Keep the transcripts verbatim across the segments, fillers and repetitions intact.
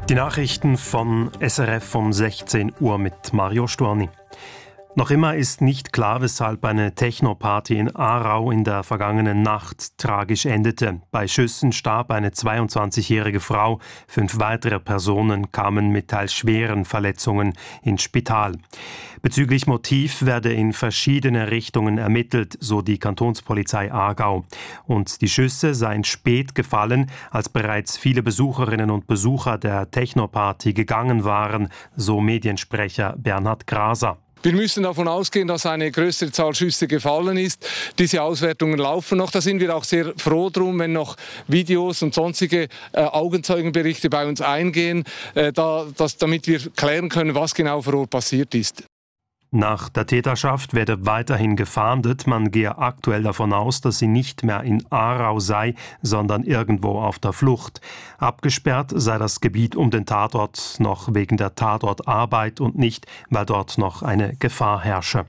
Die Nachrichten von S R F um sechzehn Uhr mit Mario Storni. Noch immer ist nicht klar, weshalb eine Techno-Party in Aarau in der vergangenen Nacht tragisch endete. Bei Schüssen starb eine zweiundzwanzigjährige Frau. Fünf weitere Personen kamen mit teils schweren Verletzungen ins Spital. Bezüglich Motiv werde in verschiedene Richtungen ermittelt, so die Kantonspolizei Aargau. Und die Schüsse seien spät gefallen, als bereits viele Besucherinnen und Besucher der Techno-Party gegangen waren, so Mediensprecher Bernhard Graser. Wir müssen davon ausgehen, dass eine größere Zahl Schüsse gefallen ist. Diese Auswertungen laufen noch. Da sind wir auch sehr froh drum, wenn noch Videos und sonstige äh, Augenzeugenberichte bei uns eingehen, äh, da, dass, damit wir klären können, was genau vor Ort passiert ist. Nach der Täterschaft werde weiterhin gefahndet. Man gehe aktuell davon aus, dass sie nicht mehr in Aarau sei, sondern irgendwo auf der Flucht. Abgesperrt sei das Gebiet um den Tatort noch wegen der Tatortarbeit und nicht, weil dort noch eine Gefahr herrsche.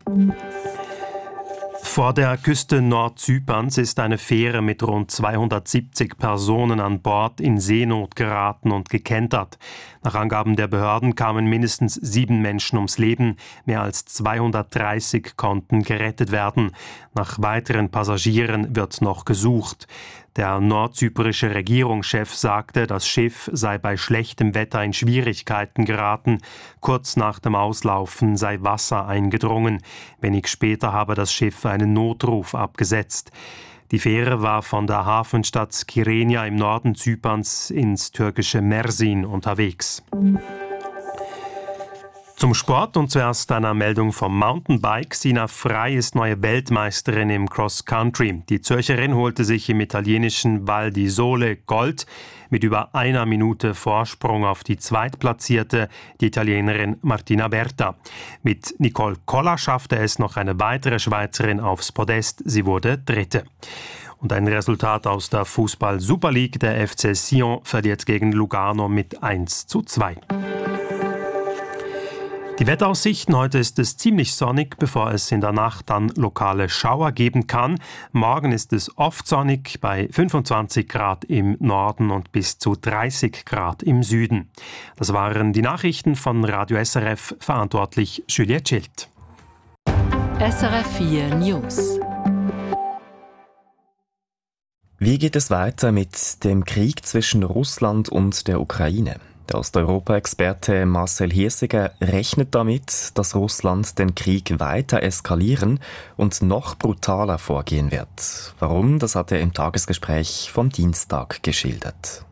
Vor der Küste Nordzyperns ist eine Fähre mit rund zweihundertsiebzig Personen an Bord in Seenot geraten und gekentert. Nach Angaben der Behörden kamen mindestens sieben Menschen ums Leben. Mehr als zweihundertdreißig konnten gerettet werden. Nach weiteren Passagieren wird noch gesucht. Der nordzyperische Regierungschef sagte, das Schiff sei bei schlechtem Wetter in Schwierigkeiten geraten. Kurz nach dem Auslaufen sei Wasser eingedrungen. Wenig später habe das Schiff einen Notruf abgesetzt. Die Fähre war von der Hafenstadt Kyrenia im Norden Zyperns ins türkische Mersin unterwegs. Zum Sport und zuerst einer Meldung vom Mountainbike. Sina Frey ist neue Weltmeisterin im Cross Country. Die Zürcherin holte sich im italienischen Val di Sole Gold mit über einer Minute Vorsprung auf die Zweitplatzierte, die Italienerin Martina Berta. Mit Nicole Koller schaffte es noch eine weitere Schweizerin aufs Podest. Sie wurde Dritte. Und ein Resultat aus der Fußball-Super League. Der F C Sion verliert gegen Lugano mit eins zu zwei. Die Wetteraussichten: Heute ist es ziemlich sonnig, bevor es in der Nacht dann lokale Schauer geben kann. Morgen ist es oft sonnig bei fünfundzwanzig Grad im Norden und bis zu dreißig Grad im Süden. Das waren die Nachrichten von Radio S R F, verantwortlich Juliette Schild. S R F vier News. Wie geht es weiter mit dem Krieg zwischen Russland und der Ukraine? Der Osteuropa-Experte Marcel Hirsiger rechnet damit, dass Russland den Krieg weiter eskalieren und noch brutaler vorgehen wird. Warum? Das hat er im Tagesgespräch vom Dienstag geschildert.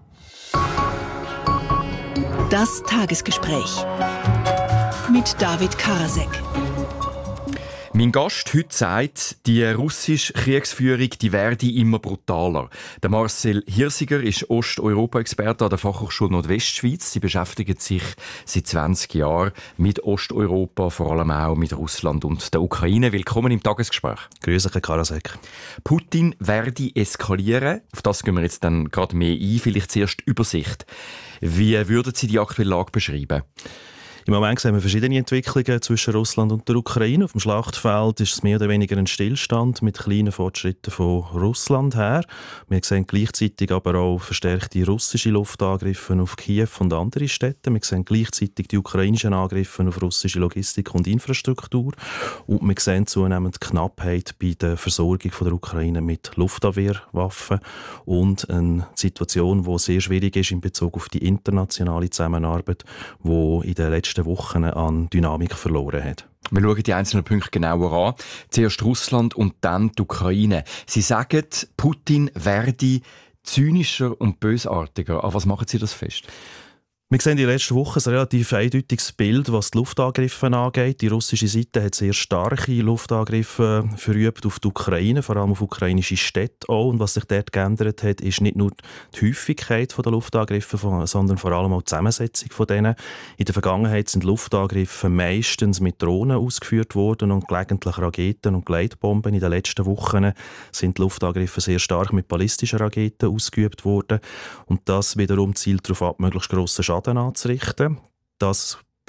Das Tagesgespräch mit David Karasek. Mein Gast heute sagt, die russische Kriegsführung die werde immer brutaler. Der Marcel Hirsiger ist Osteuropa-Experte an der Fachhochschule Nordwestschweiz. Sie beschäftigt sich seit zwanzig Jahren mit Osteuropa, vor allem auch mit Russland und der Ukraine. Willkommen im Tagesgespräch. Grüß dich, Herr Karasek. Putin werde eskalieren. Auf das gehen wir jetzt dann gerade mehr ein. Vielleicht zuerst Übersicht. Wie würden Sie die aktuelle Lage beschreiben? Im Moment sehen wir verschiedene Entwicklungen zwischen Russland und der Ukraine. Auf dem Schlachtfeld ist es mehr oder weniger ein Stillstand mit kleinen Fortschritten von Russland her. Wir sehen gleichzeitig aber auch verstärkte russische Luftangriffe auf Kiew und andere Städte. Wir sehen gleichzeitig die ukrainischen Angriffe auf russische Logistik und Infrastruktur. Und wir sehen zunehmend Knappheit bei der Versorgung der Ukraine mit Luftabwehrwaffen und eine Situation, die sehr schwierig ist in Bezug auf die internationale Zusammenarbeit, die in den letzten Wochen an Dynamik verloren hat. Wir schauen die einzelnen Punkte genauer an. Zuerst Russland und dann die Ukraine. Sie sagen, Putin werde zynischer und bösartiger. An was machen Sie das fest? Wir sehen in den letzten Wochen ein relativ eindeutiges Bild, was die Luftangriffe angeht. Die russische Seite hat sehr starke Luftangriffe verübt auf die Ukraine, vor allem auf ukrainische Städte auch. Und was sich dort geändert hat, ist nicht nur die Häufigkeit der Luftangriffe, sondern vor allem auch die Zusammensetzung von denen. In der Vergangenheit sind Luftangriffe meistens mit Drohnen ausgeführt worden und gelegentlich Raketen und Gleitbomben. In den letzten Wochen sind die Luftangriffe sehr stark mit ballistischen Raketen ausgeübt worden. Und das wiederum zielt darauf ab, möglichst grossen Schaden anzurichten. Das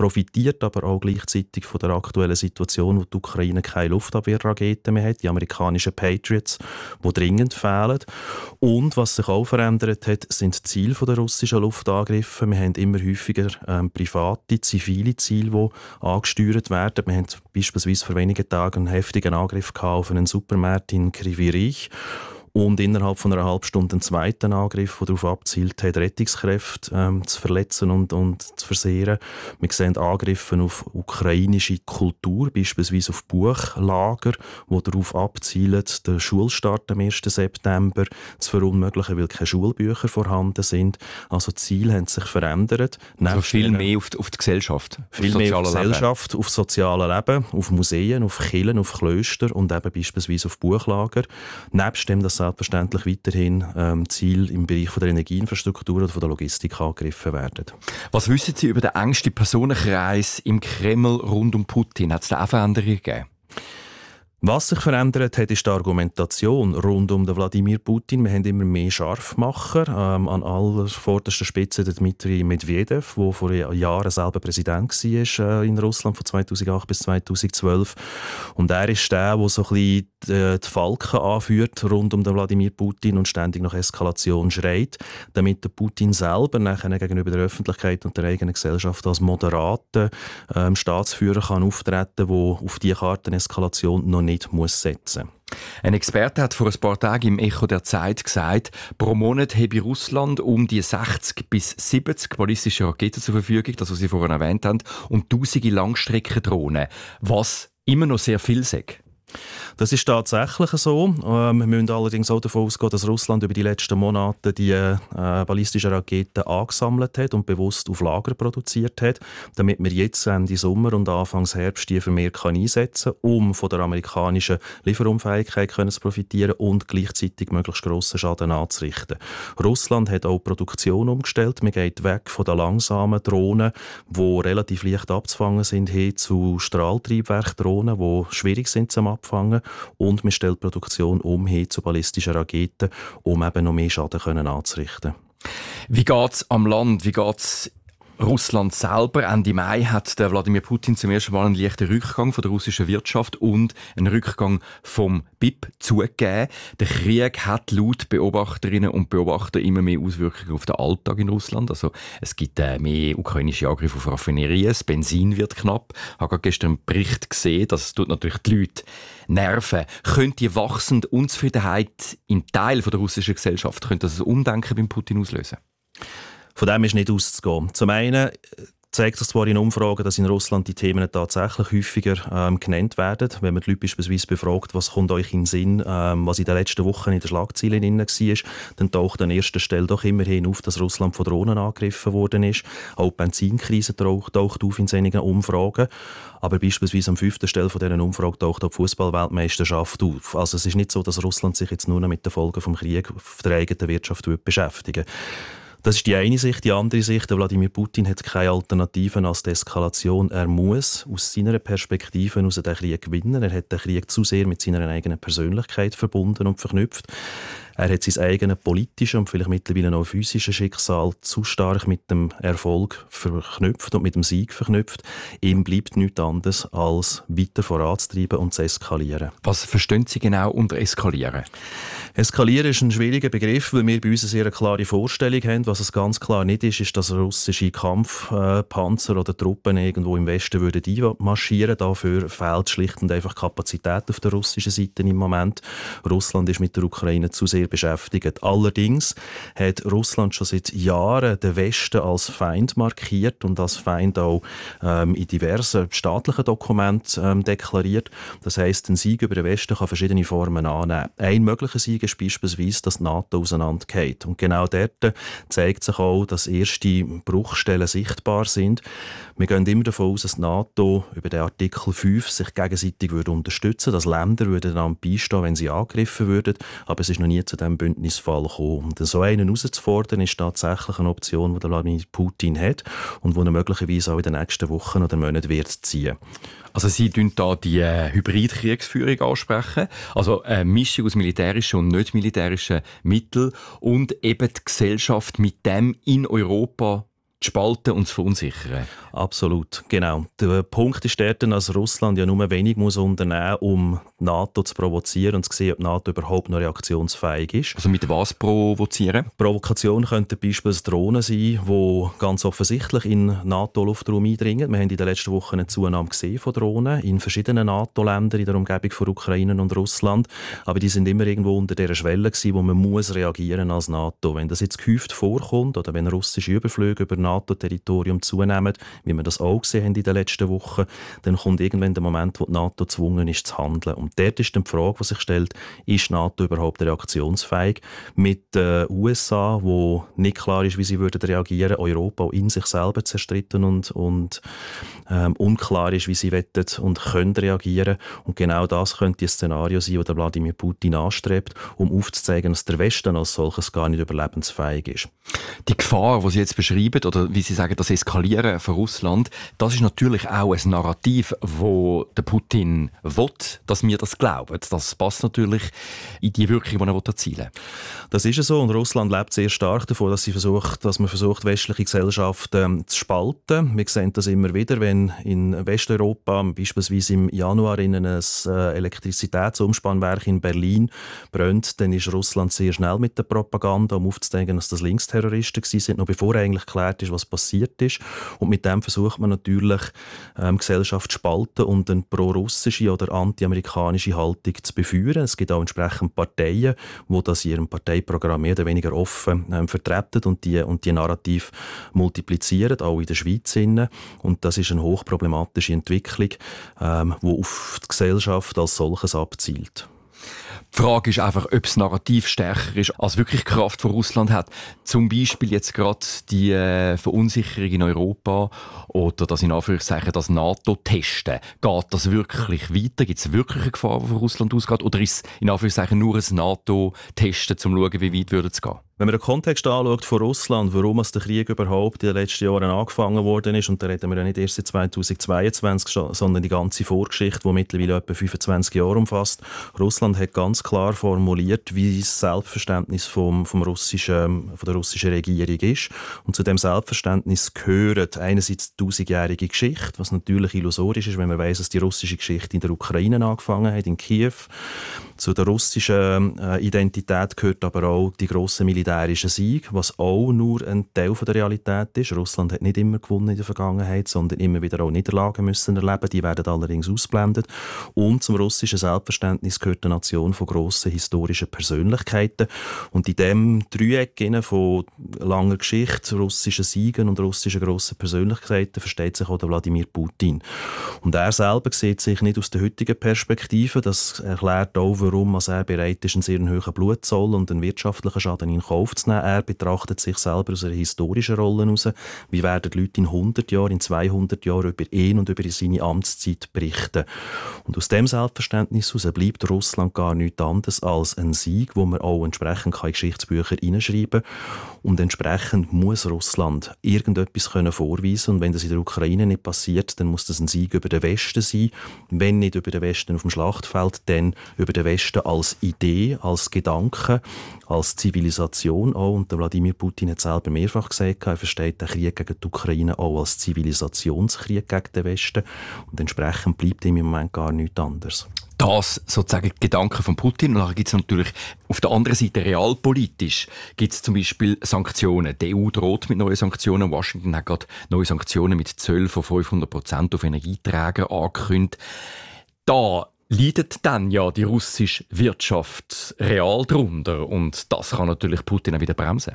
profitiert aber auch gleichzeitig von der aktuellen Situation, wo die Ukraine keine Luftabwehrraketen mehr hat, die amerikanischen Patriots, die dringend fehlen. Und was sich auch verändert hat, sind die Ziele der russischen Luftangriffe. Wir haben immer häufiger ähm, private, zivile Ziele, die angesteuert werden. Wir haben beispielsweise vor wenigen Tagen einen heftigen Angriff auf einen Supermarkt in Kryvyi Rih. Und innerhalb von einer halben Stunde einen zweiten Angriff, der darauf abzielt hat, Rettungskräfte ähm, zu verletzen und, und zu versehren. Wir sehen Angriffe auf ukrainische Kultur, beispielsweise auf Buchlager, die darauf abzielen, den Schulstart am ersten September zu verunmöglichen, weil keine Schulbücher vorhanden sind. Also die Ziele haben sich verändert. Also viel mehr auf die, auf die Gesellschaft. Viel mehr auf die Gesellschaft, auf das soziale Leben, auf Museen, auf Kirchen, auf Klöster und eben beispielsweise auf Buchlager. Nebst dem, dass selbstverständlich weiterhin ähm, Ziele im Bereich von der Energieinfrastruktur oder von der Logistik angegriffen werden. Was wissen Sie über den engsten Personenkreis im Kreml rund um Putin? Hat es da auch Veränderungen gegeben? Was sich verändert hat, ist die Argumentation rund um den Wladimir Putin. Wir haben immer mehr Scharfmacher. Ähm, an aller vorderster Spitze der Dmitri Medvedev, der vor Jahren selber Präsident war äh, in Russland von zweitausendacht bis zweitausendzwölf. Und er ist der, der so ein bisschen die, die Falken anführt rund um den Wladimir Putin und ständig nach Eskalation schreit, damit der Putin selber nachher gegenüber der Öffentlichkeit und der eigenen Gesellschaft als moderater ähm, Staatsführer kann auftreten, der auf diese Karteneskalation noch nicht nicht muss setzen. Ein Experte hat vor ein paar Tagen im Echo der Zeit gesagt, pro Monat habe Russland um die sechzig bis siebzig ballistische Raketen zur Verfügung, das was Sie vorhin erwähnt haben, und tausende Langstreckendrohnen, was immer noch sehr viel sagt. Das ist tatsächlich so. Wir müssen allerdings auch davon ausgehen, dass Russland über die letzten Monate die äh, ballistischen Raketen angesammelt hat und bewusst auf Lager produziert hat, damit wir jetzt Ende Sommer und Anfangs Herbst die vermehrt einsetzen kann, um von der amerikanischen Lieferunfähigkeit zu profitieren und gleichzeitig möglichst grossen Schaden anzurichten. Russland hat auch die Produktion umgestellt. Man geht weg von den langsamen Drohnen, die relativ leicht abzufangen sind, hin zu Strahltriebwerkdrohnen, die schwierig sind zum Abfangen. Und man stellt die Produktion um hin zu ballistischen Raketen, um eben noch mehr Schaden können anzurichten. Wie geht es am Land? Wie geht es Russland selber? Ende Mai hat der Wladimir Putin zum ersten Mal einen leichten Rückgang von der russischen Wirtschaft und einen Rückgang vom B I P zugegeben. Der Krieg hat laut Beobachterinnen und Beobachter immer mehr Auswirkungen auf den Alltag in Russland. Also es gibt äh, mehr ukrainische Angriffe auf Raffinerien, das Benzin wird knapp. Ich habe gestern einen Bericht gesehen, das tut natürlich die Leute nerven. Könnte die wachsende Unzufriedenheit in Teilen der russischen Gesellschaft, könnte das ein Umdenken beim Putin auslösen? Von dem ist nicht auszugehen. Zum einen zeigt sich zwar in Umfragen, dass in Russland die Themen tatsächlich häufiger ähm, genannt werden. Wenn man die Leute beispielsweise befragt, was kommt euch in den Sinn, ähm, was in den letzten Wochen in den Schlagzeilen drin war, dann taucht an erster Stelle doch immerhin auf, dass Russland von Drohnen angegriffen worden ist. Auch die Benzinkrise taucht auf in einigen Umfragen. Aber beispielsweise am fünften Stelle von dieser Umfrage taucht auch die Fußball-Weltmeisterschaft auf. Also es ist nicht so, dass Russland sich jetzt nur noch mit den Folgen des Krieges auf der eigenen Wirtschaft beschäftigen. Das ist die eine Sicht. Die andere Sicht, der Wladimir Putin hat keine Alternativen als die Eskalation. Er muss aus seiner Perspektive aus den Krieg gewinnen. Er hat den Krieg zu sehr mit seiner eigenen Persönlichkeit verbunden und verknüpft. Er hat sein eigenes politisches und vielleicht mittlerweile auch physisches Schicksal zu stark mit dem Erfolg verknüpft und mit dem Sieg verknüpft. Ihm bleibt nichts anderes, als weiter voranzutreiben und zu eskalieren. Was verstehen Sie genau unter eskalieren? Eskalieren ist ein schwieriger Begriff, weil wir bei uns eine sehr klare Vorstellung haben. Was es ganz klar nicht ist, ist, dass russische Kampfpanzer oder Truppen irgendwo im Westen würden einmarschieren. Dafür fehlt schlicht und einfach Kapazität auf der russischen Seite im Moment. Russland ist mit der Ukraine zu sehr beschäftigt. Allerdings hat Russland schon seit Jahren den Westen als Feind markiert und als Feind auch ähm, in diversen staatlichen Dokumenten ähm, deklariert. Das heisst, ein Sieg über den Westen kann verschiedene Formen annehmen. Ein möglicher Sieg ist beispielsweise, dass die NATO auseinandergeht. Und genau dort zeigt sich auch, dass erste Bruchstellen sichtbar sind. Wir gehen immer davon aus, dass die NATO über den Artikel fünf sich gegenseitig würde unterstützen, dass Länder würden dann beistehen, wenn sie angegriffen würden. Aber es ist noch nie zu diesem Bündnisfall gekommen. Und so einen herauszufordern, ist tatsächlich eine Option, die Wladimir Putin hat und die er möglicherweise auch in den nächsten Wochen oder Monaten wird ziehen. Also Sie tun da die äh, Hybridkriegsführung ansprechen, also eine Mischung aus militärischen und nicht militärischen Mitteln und eben die Gesellschaft mit dem in Europa zu spalten und zu verunsichern. Absolut, genau. Der Punkt ist dort, dass Russland ja nur wenig muss unternehmen muss, um die NATO zu provozieren und zu sehen, ob die NATO überhaupt noch reaktionsfähig ist. Also mit was provozieren? Provokation könnten beispielsweise Drohnen sein, die ganz offensichtlich in den NATO-Luftraum eindringen. Wir haben in den letzten Wochen eine Zunahme gesehen von Drohnen in verschiedenen NATO-Ländern in der Umgebung von Ukraine und Russland. Aber die sind immer irgendwo unter dieser Schwelle gewesen, wo man muss reagieren als NATO. Wenn das jetzt gehäuft vorkommt oder wenn russische Überflüge über NATO-Territorium zunehmen, wie wir das auch gesehen haben in den letzten Wochen, dann kommt irgendwann der Moment, wo die NATO gezwungen ist zu handeln. Und dort ist dann die Frage, die sich stellt, ist die NATO überhaupt reaktionsfähig? Mit den U S A, wo nicht klar ist, wie sie würden reagieren, Europa auch in sich selber zerstritten und, und ähm, unklar ist, wie sie wettet und können reagieren. Und genau das könnte ein Szenario sein, das Wladimir Putin anstrebt, um aufzuzeigen, dass der Westen als solches gar nicht überlebensfähig ist. Die Gefahr, die Sie jetzt beschreiben, oder wie Sie sagen, das Eskalieren von Russland, das ist natürlich auch ein Narrativ, wo der Putin will, dass wir das glauben. Das passt natürlich in die Wirkung, die er erzielen will. Das ist so, und Russland lebt sehr stark davon, dass, sie versucht, dass man versucht, westliche Gesellschaften ähm, zu spalten. Wir sehen das immer wieder, wenn in Westeuropa, beispielsweise im Januar in ein äh, Elektrizitätsumspannwerk in Berlin brennt, dann ist Russland sehr schnell mit der Propaganda, um aufzuzeigen, dass das Linksterroristen sind, noch bevor eigentlich geklärt ist, was passiert ist. Und mit dem versucht man natürlich, ähm, Gesellschaft zu spalten und eine pro-russische oder anti-amerikanische Haltung zu befeuern. Es gibt auch entsprechend Parteien, die das in ihrem Parteiprogramm mehr oder weniger offen ähm, vertreten und die, und die Narrativ multiplizieren, auch in der Schweiz. Und das ist eine hochproblematische Entwicklung, ähm, die auf die Gesellschaft als solches abzielt. Die Frage ist einfach, ob das Narrativ stärker ist, als wirklich die Kraft von Russland hat. Zum Beispiel jetzt gerade die äh, Verunsicherung in Europa oder das in Anführungszeichen das NATO-Testen. Geht das wirklich weiter? Gibt es wirklich eine Gefahr, die von Russland ausgeht? Oder ist es in Anführungszeichen nur ein NATO-Testen, um zu schauen, wie weit würde es gehen? Wenn man den Kontext anschaut von Russland, warum es der Krieg überhaupt in den letzten Jahren angefangen worden ist, und da reden wir ja nicht erst seit zweitausendzweiundzwanzig, sondern die ganze Vorgeschichte, die mittlerweile etwa fünfundzwanzig Jahre umfasst. Russland hat ganz klar formuliert, wie das Selbstverständnis vom, vom russischen, von der russischen Regierung ist. Und zu dem Selbstverständnis gehört einerseits die tausendjährige Geschichte, was natürlich illusorisch ist, wenn man weiss, dass die russische Geschichte in der Ukraine angefangen hat, in Kiew. Zu der russischen äh, Identität gehört aber auch die grossen militärischen Siege, was auch nur ein Teil von der Realität ist. Russland hat nicht immer gewonnen in der Vergangenheit, sondern immer wieder auch Niederlagen müssen erleben. Die werden allerdings ausgeblendet. Und zum russischen Selbstverständnis gehört eine Nation von grossen historischen Persönlichkeiten. Und in diesem Dreieck von langer Geschichte, russischen Siegen und russischen grossen Persönlichkeiten versteht sich auch der Wladimir Putin. Und er selber sieht sich nicht aus der heutigen Perspektive. Das erklärt auch, warum er bereit ist, einen sehr hohen Blutzoll und einen wirtschaftlichen Schaden in Kauf zu nehmen. Er betrachtet sich selber aus einer historischen Rolle heraus. Wie werden die Leute in hundert Jahren, in zweihundert Jahren über ihn und über seine Amtszeit berichten? Und aus dem Selbstverständnis heraus bleibt Russland gar nichts anderes als ein Sieg, wo man auch entsprechend in Geschichtsbücher hineinschreiben kann. Und entsprechend muss Russland irgendetwas können vorweisen. Und wenn das in der Ukraine nicht passiert, dann muss das ein Sieg über den Westen sein. Wenn nicht über den Westen auf dem Schlachtfeld, dann über den Westen als Idee, als Gedanke, als Zivilisation auch. Und der Wladimir Putin hat selber mehrfach gesagt, er versteht den Krieg gegen die Ukraine auch als Zivilisationskrieg gegen den Westen. Und entsprechend bleibt ihm im Moment gar nichts anderes. Das sozusagen die Gedanken von Putin. Und dann gibt es natürlich auf der anderen Seite realpolitisch gibt es zum Beispiel Sanktionen. Die E U droht mit neuen Sanktionen. Washington hat gerade neue Sanktionen mit Zölle von fünfhundert Prozent auf Energieträger angekündigt. Da leidet dann ja die russische Wirtschaft real drunter. Und das kann natürlich Putin auch wieder bremsen.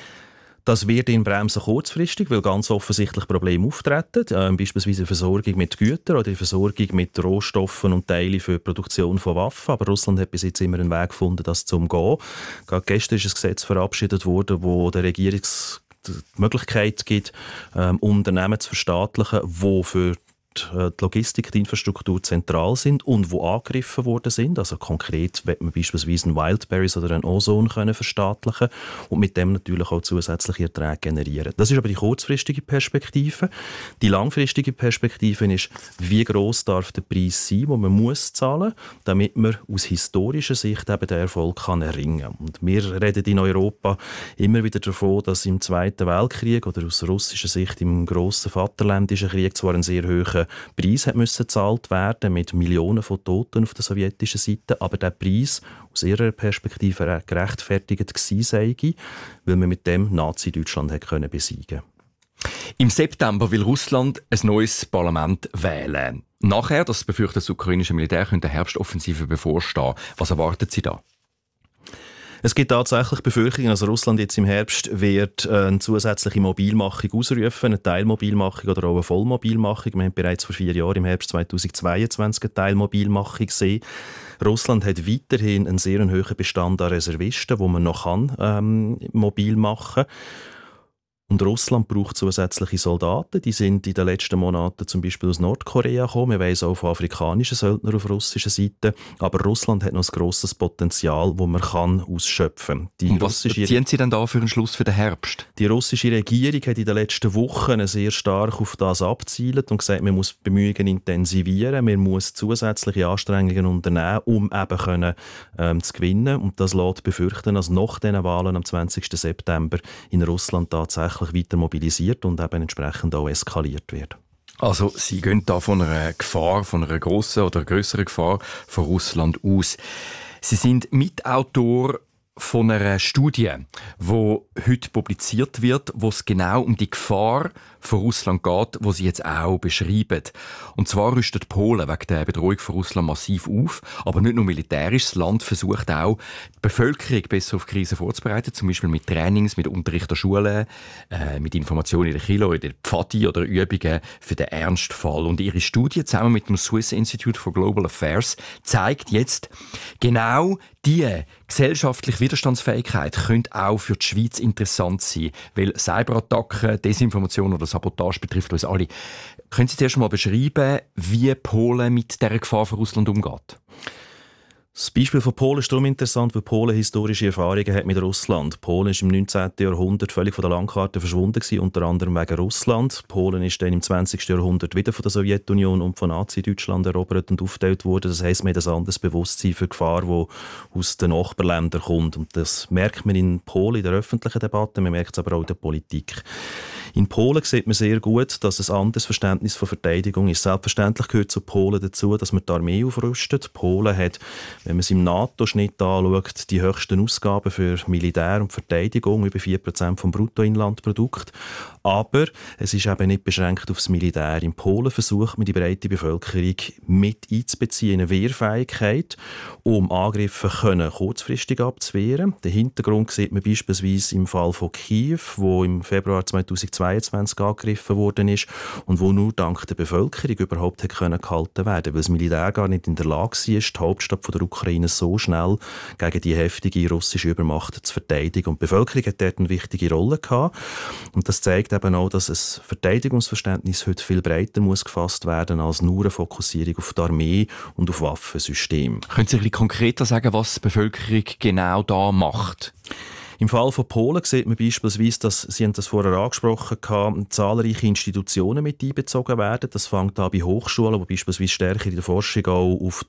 Das wird ihn bremsen kurzfristig, weil ganz offensichtlich Probleme auftreten, äh, beispielsweise die Versorgung mit Gütern oder die Versorgung mit Rohstoffen und Teilen für die Produktion von Waffen. Aber Russland hat bis jetzt immer einen Weg gefunden, das zu umgehen. Gerade gestern ist ein Gesetz verabschiedet worden, wo der Regierungs die Möglichkeit gibt, ähm, Unternehmen zu verstaatlichen, die für dort äh, die Logistik, die Infrastruktur zentral sind und wo angegriffen worden sind. Also konkret wird man beispielsweise ein Wildberries oder ein Ozone können verstaatlichen und mit dem natürlich auch zusätzliche Erträge generieren. Das ist aber die kurzfristige Perspektive. Die langfristige Perspektive ist, wie gross darf der Preis sein, den man muss zahlen, damit man aus historischer Sicht eben den Erfolg kann erringen kann. Und wir reden in Europa immer wieder davon, dass im Zweiten Weltkrieg oder aus russischer Sicht im grossen Vaterländischen Krieg zwar ein sehr hoher Preis hat müssen gezahlt werden mit Millionen von Toten auf der sowjetischen Seite, aber der Preis aus ihrer Perspektive gerechtfertigt gewesen sei, weil man mit dem Nazi-Deutschland hat können besiegen. Im September will Russland ein neues Parlament wählen. Nachher, das befürchtet das ukrainische Militär, könnte eine Herbstoffensive bevorstehen. Was erwartet Sie da? Es gibt tatsächlich Befürchtungen, dass Russland jetzt im Herbst wird eine zusätzliche Mobilmachung ausrufen, eine Teilmobilmachung oder auch eine Vollmobilmachung. Wir haben bereits vor vier Jahren im Herbst zweitausendzweiundzwanzig eine Teilmobilmachung gesehen. Russland hat weiterhin einen sehr hohen Bestand an Reservisten, wo man noch kann, ähm, mobil machen kann. Und Russland braucht zusätzliche Soldaten. Die sind in den letzten Monaten zum Beispiel aus Nordkorea gekommen. Wir weiss auch von afrikanischen Söldnern auf russischer Seite. Aber Russland hat noch ein grosses Potenzial, das man kann ausschöpfen kann. Die Und was ziehen Sie denn da für einen Schluss für den Herbst? Die russische Regierung hat in den letzten Wochen sehr stark auf das abgezielt und gesagt, man muss Bemühungen intensivieren, man muss zusätzliche Anstrengungen unternehmen, um eben können, ähm, zu gewinnen. Und das lässt befürchten, dass nach diesen Wahlen am zwanzigsten September in Russland tatsächlich weiter mobilisiert und eben entsprechend auch eskaliert wird. Also Sie gehen da von einer Gefahr, von einer grossen oder grösseren Gefahr von Russland aus. Sie sind Mitautor von einer Studie, die heute publiziert wird, wo es genau um die Gefahr von Russland geht, die Sie jetzt auch beschreiben. Und zwar rüstet Polen wegen der Bedrohung von Russland massiv auf, aber nicht nur militärisch. Das Land versucht auch, die Bevölkerung besser auf Krisen vorzubereiten, zum Beispiel mit Trainings, mit Unterricht an Schulen, äh, mit Informationen in der Kilo, in der Pfadi oder Übungen für den Ernstfall. Und ihre Studie zusammen mit dem Swiss Institute for Global Affairs zeigt jetzt genau diese gesellschaftliche Widerstandsfähigkeit könnte auch für die Schweiz interessant sein, weil Cyberattacken, Desinformation oder Sabotage betrifft uns alle. Können Sie zuerst mal beschreiben, wie Polen mit dieser Gefahr von Russland umgeht? Das Beispiel von Polen ist darum interessant, weil Polen historische Erfahrungen hat mit Russland. Polen ist im neunzehnten Jahrhundert völlig von der Landkarte verschwunden gewesen, unter anderem wegen Russland. Polen ist dann im zwanzigsten Jahrhundert wieder von der Sowjetunion und von Nazi-Deutschland erobert und aufgeteilt worden. Das heisst, man hat ein anderes Bewusstsein für die Gefahr, die aus den Nachbarländern kommt. Und das merkt man in Polen in der öffentlichen Debatte, man merkt es aber auch in der Politik. In Polen sieht man sehr gut, dass es ein anderes Verständnis von Verteidigung ist. Selbstverständlich gehört zu Polen dazu, dass man die Armee aufrüstet. Polen hat, wenn man es im NATO-Schnitt anschaut, die höchsten Ausgaben für Militär und Verteidigung, über vier Prozent vom Bruttoinlandprodukt. Aber es ist eben nicht beschränkt aufs Militär. In Polen versucht man, die breite Bevölkerung mit einzubeziehen in eine Wehrfähigkeit, um Angriffe können kurzfristig abzuwehren. Den Hintergrund sieht man beispielsweise im Fall von Kiew, wo im Februar zweitausendzweiundzwanzig angegriffen worden ist und wo nur dank der Bevölkerung überhaupt hat können gehalten werden, weil das Militär gar nicht in der Lage war, die Hauptstadt von der Ukraine so schnell gegen die heftige russische Übermacht zu verteidigen. Und die Bevölkerung hat dort eine wichtige Rolle gehabt. Und das zeigt eben auch, dass ein Verteidigungsverständnis heute viel breiter muss gefasst werden als nur eine Fokussierung auf die Armee und auf Waffensysteme. Können Sie ein bisschen konkreter sagen, was die Bevölkerung genau da macht? Im Fall von Polen sieht man beispielsweise, dass, Sie haben das vorher angesprochen, zahlreiche Institutionen mit einbezogen werden. Das fängt an bei Hochschulen, die beispielsweise stärker in der Forschung auch auf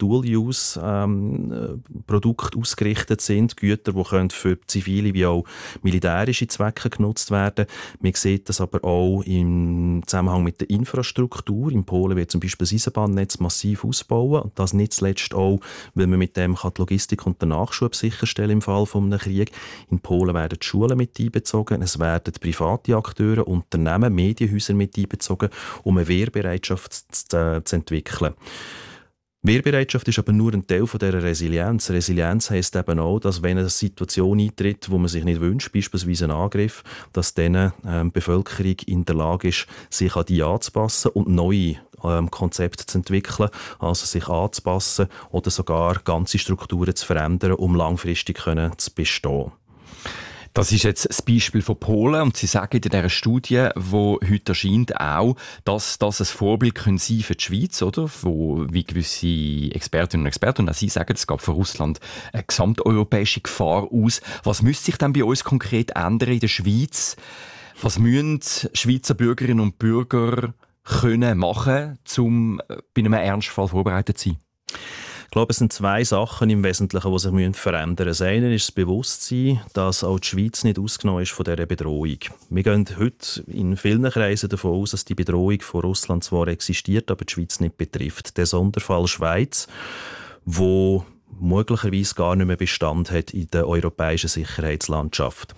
Dual-Use-Produkte ähm, ausgerichtet sind. Güter, die können für zivile wie auch militärische Zwecke genutzt werden. Man sieht das aber auch im Zusammenhang mit der Infrastruktur. In Polen wird zum Beispiel das Eisenbahnnetz massiv ausbauen. Und das nicht zuletzt auch, weil man mit dem die Logistik und den Nachschub sicherstellen im Fall eines Krieges. In Polen werden die Schulen mit einbezogen, es werden private Akteure, Unternehmen, Medienhäuser mit einbezogen, um eine Wehrbereitschaft zu, zu entwickeln. Wehrbereitschaft ist aber nur ein Teil von dieser Resilienz. Resilienz heisst eben auch, dass wenn eine Situation eintritt, wo man sich nicht wünscht, beispielsweise ein Angriff, dass dann ähm, die Bevölkerung in der Lage ist, sich an die anzupassen und neue ähm, Konzepte zu entwickeln, also sich anzupassen oder sogar ganze Strukturen zu verändern, um langfristig können zu bestehen. Das ist jetzt das Beispiel von Polen und Sie sagen in dieser Studie, die heute erscheint, auch, dass das ein Vorbild können sein für die Schweiz, oder? Wo, wie gewisse Expertinnen und Experten, und auch Sie sagen, es gab für Russland eine gesamteuropäische Gefahr aus. Was müsste sich denn bei uns konkret ändern in der Schweiz? Was müssen Schweizer Bürgerinnen und Bürger können machen, um bei einem Ernstfall vorbereitet zu sein? Ich glaube, es sind zwei Sachen im Wesentlichen, die sich verändern müssen. Das eine ist das Bewusstsein, dass auch die Schweiz nicht ausgenommen ist von dieser Bedrohung. Wir gehen heute in vielen Kreisen davon aus, dass die Bedrohung von Russland zwar existiert, aber die Schweiz nicht betrifft. Der Sonderfall Schweiz, wo möglicherweise gar nicht mehr Bestand hat in der europäischen Sicherheitslandschaft.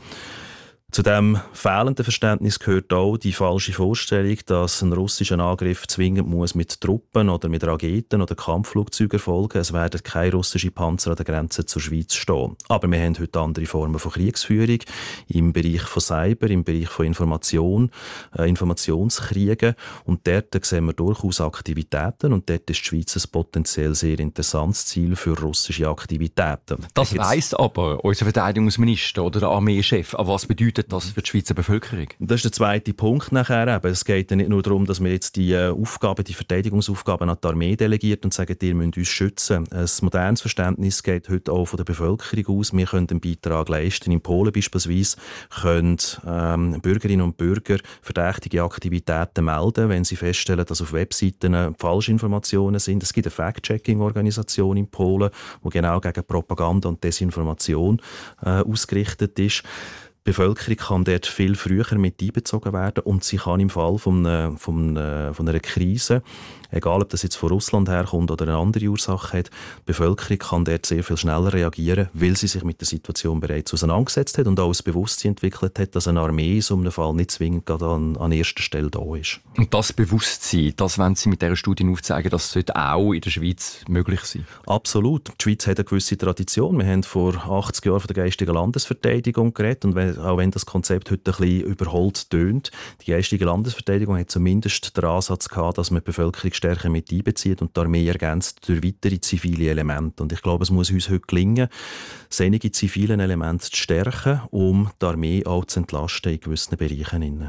Zu dem fehlenden Verständnis gehört auch die falsche Vorstellung, dass ein russischer Angriff zwingend muss mit Truppen oder mit Raketen oder Kampfflugzeugen erfolgen. Es werden keine russischen Panzer an der Grenze zur Schweiz stehen. Aber wir haben heute andere Formen von Kriegsführung im Bereich von Cyber, im Bereich von Information, äh, Informationskriegen. Und dort sehen wir durchaus Aktivitäten und dort ist die Schweiz ein potenziell sehr interessantes Ziel für russische Aktivitäten. Das weiss aber unser Verteidigungsminister oder der Armeechef. Aber was bedeutet das für die Schweizer Bevölkerung? Das ist der zweite Punkt nachher. Eben. Es geht ja nicht nur darum, dass wir jetzt die Aufgaben, die Verteidigungsaufgaben an die Armee delegiert und sagen, ihr müsst uns schützen. Ein modernes Verständnis geht heute auch von der Bevölkerung aus. Wir können einen Beitrag leisten. In Polen beispielsweise können ähm, Bürgerinnen und Bürger verdächtige Aktivitäten melden, wenn sie feststellen, dass auf Webseiten Falschinformationen sind. Es gibt eine Fact-Checking-Organisation in Polen, die genau gegen Propaganda und Desinformation äh, ausgerichtet ist. Die Bevölkerung kann dort viel früher mit einbezogen werden und sie kann im Fall von einer, von einer, von einer Krise, egal ob das jetzt von Russland herkommt oder eine andere Ursache hat, die Bevölkerung kann dort sehr viel schneller reagieren, weil sie sich mit der Situation bereits auseinandergesetzt hat und auch das Bewusstsein entwickelt hat, dass eine Armee in so einem Fall nicht zwingend gerade an, an erster Stelle da ist. Und das Bewusstsein, das wollen Sie mit dieser Studie aufzeigen, das sollte auch in der Schweiz möglich sein? Absolut. Die Schweiz hat eine gewisse Tradition. Wir haben vor achtzig Jahren von der geistigen Landesverteidigung geredet und wenn, auch wenn das Konzept heute ein bisschen überholt tönt, die geistige Landesverteidigung hat zumindest den Ansatz gehabt, dass man die Bevölkerung stärker mit einbezieht und die Armee ergänzt durch weitere zivile Elemente. Und ich glaube, es muss uns heute gelingen, solche zivilen Elemente zu stärken, um die Armee auch zu entlasten in gewissen Bereichen.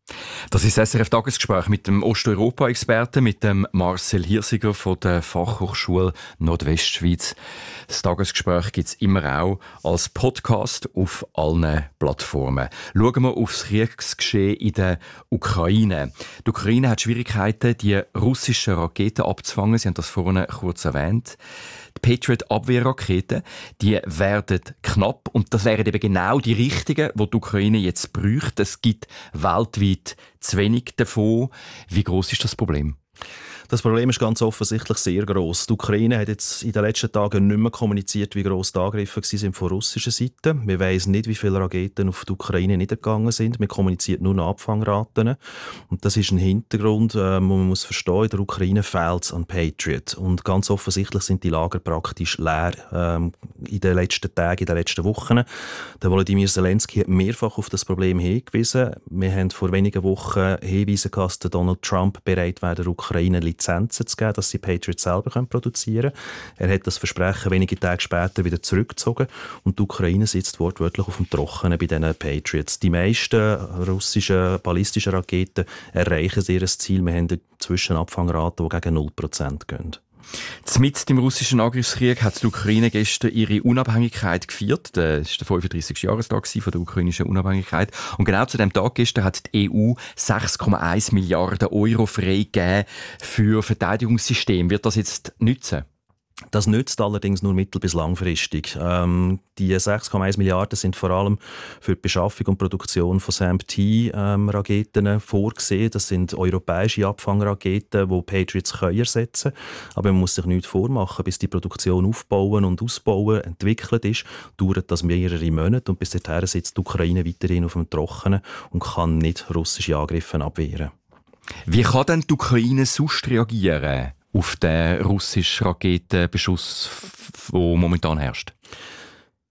Das ist das S R F-Tagesgespräch mit dem Osteuropa-Experten, mit dem Marcel Hirsiger von der Fachhochschule Nordwestschweiz. Das Tagesgespräch gibt es immer auch als Podcast auf allen Plattformen. Schauen wir aufs Kriegsgeschehen in der Ukraine. Die Ukraine hat Schwierigkeiten, die russischen Raketen abzufangen. Sie haben das vorhin kurz erwähnt. Die Patriot-Abwehrraketen, die werden knapp und das wären eben genau die richtigen, die die Ukraine jetzt bräuchte. Es gibt weltweit zu wenig davon. Wie gross ist das Problem? Das Problem ist ganz offensichtlich sehr gross. Die Ukraine hat jetzt in den letzten Tagen nicht mehr kommuniziert, wie gross die Angriffe sind von russischer Seite. Wir wissen nicht, wie viele Raketen auf die Ukraine niedergegangen sind. Wir kommunizieren nur noch Abfangraten. Und das ist ein Hintergrund, äh, wo man muss verstehen, in der Ukraine fehlt es an Patriot. Und ganz offensichtlich sind die Lager praktisch leer ähm, in den letzten Tagen, in den letzten Wochen. Der Volodymyr Zelensky hat mehrfach auf das Problem hingewiesen. Wir haben vor wenigen Wochen Hinweise gehabt, dass Donald Trump bereit wäre, der Ukraine Lizenzen zu geben, dass sie Patriots selber produzieren können. Er hat das Versprechen wenige Tage später wieder zurückgezogen und die Ukraine sitzt wortwörtlich auf dem Trockenen bei diesen Patriots. Die meisten russischen ballistischen Raketen erreichen ihr Ziel. Wir haben inzwischen Abfangraten, die gegen null Prozent gehen. Mitten im russischen Angriffskrieg hat die Ukraine gestern ihre Unabhängigkeit gefeiert. Das war der fünfunddreißigste Jahrestag von der ukrainischen Unabhängigkeit. Und genau zu dem Tag gestern hat die E U sechs Komma eins Milliarden Euro freigegeben für Verteidigungssysteme. Wird das jetzt nützen? Das nützt allerdings nur mittel- bis langfristig. Ähm, die sechs Komma eins Milliarden sind vor allem für die Beschaffung und Produktion von S A M P-Raketen ähm, vorgesehen. Das sind europäische Abfangraketen, die Patriots können ersetzen können. Aber man muss sich nichts vormachen. Bis die Produktion aufbauen und ausbauen entwickelt ist, dauert das mehrere Monate. Und bis dahin sitzt die Ukraine weiterhin auf dem Trockenen und kann nicht russische Angriffe abwehren. Wie kann denn die Ukraine sonst reagieren auf den russischen Raketenbeschuss, der momentan herrscht?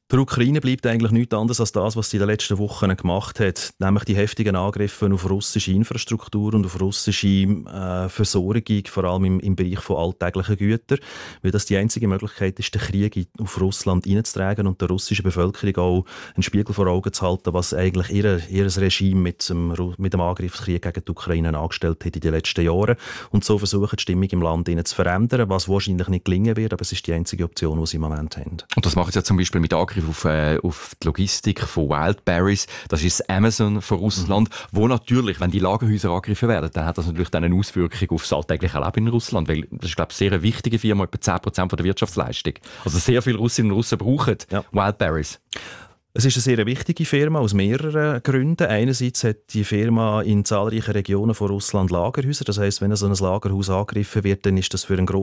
Der Ukraine bleibt eigentlich nichts anderes als das, was sie in den letzten Wochen gemacht hat, nämlich die heftigen Angriffe auf russische Infrastruktur und auf russische äh, Versorgung, vor allem im, im Bereich von alltäglichen Gütern, weil das die einzige Möglichkeit ist, den Krieg auf Russland hineinzutragen und der russischen Bevölkerung auch einen Spiegel vor Augen zu halten, was eigentlich ihr, ihr Regime mit dem, mit dem Angriffskrieg gegen die Ukraine angestellt hat in den letzten Jahren und so versuchen, die Stimmung im Land zu verändern, was wahrscheinlich nicht gelingen wird, aber es ist die einzige Option, die sie im Moment haben. Und das machen sie ja zum Beispiel mit Angriff auf, äh, auf die Logistik von Wildberries. Das ist das Amazon von Russland, mhm. wo natürlich, wenn die Lagerhäuser angegriffen werden, dann hat das natürlich dann eine Auswirkung auf das alltägliche Leben in Russland, weil das ist, glaube ich, eine sehr wichtige Firma, etwa zehn Prozent der Wirtschaftsleistung. Also sehr viele Russinnen und Russen brauchen ja. Wildberries. Es ist eine sehr wichtige Firma aus mehreren Gründen. Einerseits hat die Firma in zahlreichen Regionen von Russland Lagerhäuser. Das heisst, wenn so ein Lagerhaus angegriffen wird, dann ist das für einen